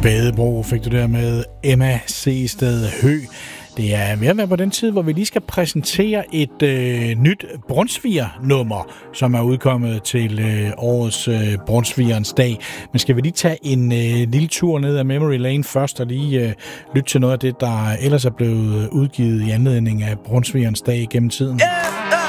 Badebro fik du der med Emma C. Sted Hø. Det er ved at være på den tid, hvor vi lige skal præsentere et nyt Brunsviger-nummer, som er udkommet til årets Brunsvigerens dag. Men skal vi lige tage en lille tur ned ad Memory Lane først, og lige lytte til noget af det, der ellers er blevet udgivet i anledning af Brunsvigerens dag gennem tiden? Yeah!